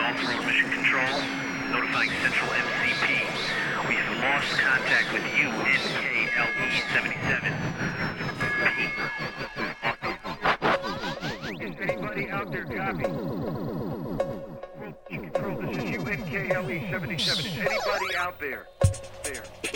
Off-road mission control, notifying Central MCP. We have lost contact with you, NKLE-77. Is anybody out there? Copy. Mission control, this is you, NKLE-77. Is anybody out there? There.